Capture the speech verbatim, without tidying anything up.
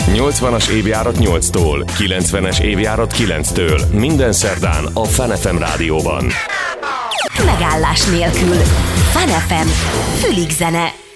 nyolcvanas évjárat nyolctól, kilencvenes évjárat kilenctől. Minden szerdán a Fun ef em rádióban. Megállás nélkül. Fun ef em. Fülig zene.